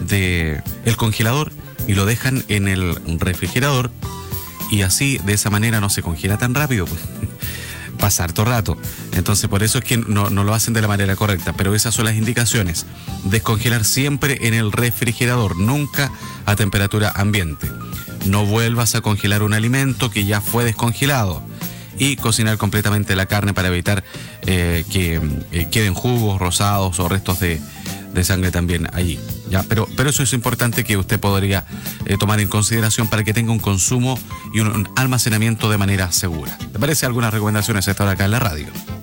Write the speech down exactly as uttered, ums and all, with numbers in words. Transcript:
de el congelador y lo dejan en el refrigerador, y así de esa manera no se congela tan rápido, pues. Pasa harto rato. Entonces por eso es que no, no lo hacen de la manera correcta, pero esas son las indicaciones. Descongelar siempre en el refrigerador, nunca a temperatura ambiente. No vuelvas a congelar un alimento que ya fue descongelado, y cocinar completamente la carne para evitar eh, que eh, queden jugos rosados o restos de, de sangre también allí. ¿Ya? Pero, pero eso es importante que usted podría eh, tomar en consideración para que tenga un consumo y un, un almacenamiento de manera segura. ¿Te parece algunas recomendaciones a esta hora acá en la radio?